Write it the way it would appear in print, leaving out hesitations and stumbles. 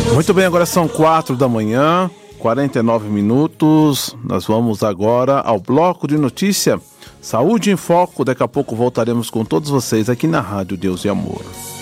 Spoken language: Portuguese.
Muito bem, agora são 4 da manhã, 49 minutos. Nós vamos agora ao bloco de notícia Saúde em Foco. Daqui a pouco voltaremos com todos vocês aqui na Rádio Deus e Amor.